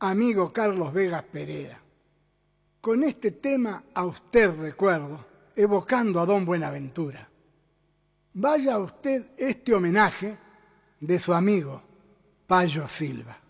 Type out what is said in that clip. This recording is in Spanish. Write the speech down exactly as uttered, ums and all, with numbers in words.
amigo Carlos Vegas Pereda. Con este tema a usted recuerdo, evocando a don Buenaventura. Vaya a usted este homenaje de su amigo Payo Silva.